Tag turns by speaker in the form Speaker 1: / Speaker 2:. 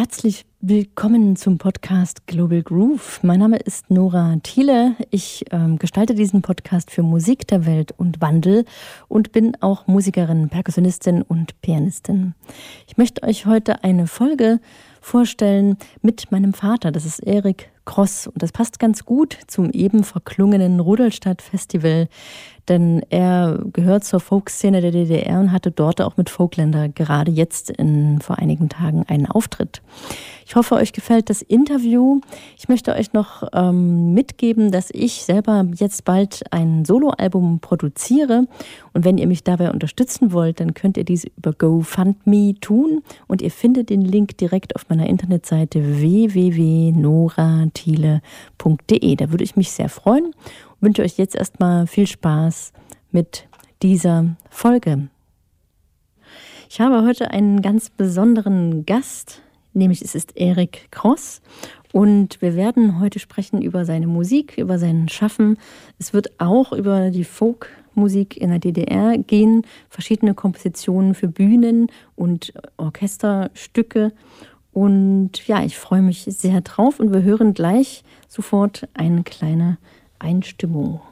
Speaker 1: Herzlich willkommen zum Podcast Global Groove. Mein Name ist Nora Thiele. Ich gestalte diesen Podcast für Musik der Welt und Wandel und bin auch Musikerin, Perkussionistin und Pianistin. Ich möchte euch heute eine Folge vorstellen mit meinem Vater. Das ist Erik Kross und das passt ganz gut zum eben verklungenen Rudolstadt-Festival, denn er gehört zur Folkszene der DDR und hatte dort auch mit Folkländer gerade jetzt vor einigen Tagen einen Auftritt. Ich hoffe, euch gefällt das Interview. Ich möchte euch noch mitgeben, dass ich selber jetzt bald ein Soloalbum produziere. Und wenn ihr mich dabei unterstützen wollt, dann könnt ihr dies über GoFundMe tun. Und ihr findet den Link direkt auf meiner Internetseite www.norathiele.de. Da würde ich mich sehr freuen. Ich wünsche euch jetzt erstmal viel Spaß mit dieser Folge. Ich habe heute einen ganz besonderen Gast, nämlich es ist Erik Kross und wir werden heute sprechen über seine Musik, über sein Schaffen. Es wird auch über die Folkmusik in der DDR gehen, verschiedene Kompositionen für Bühnen und Orchesterstücke. Und ja, ich freue mich sehr drauf und wir hören gleich sofort eine kleine Einstimmung.